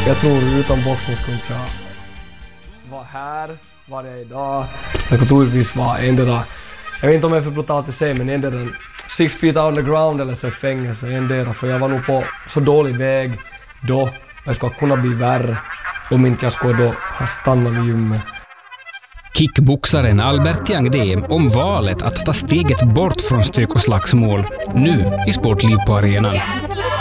Jag tror utan boxning skulle jag vara här varje idag. Jag kan troligtvis vara endera, jag vet inte om jag är för brutalt att säga, men endera 6 feet underground eller så i fängelse endera. För jag var nog på så dålig väg då. Jag ska kunna bli värre om inte jag skulle då ha stannat vid gymmet. Kickboxaren Albert Tiangdé om valet att ta steget bort från stök och slagsmål nu i Sportliv på arenan.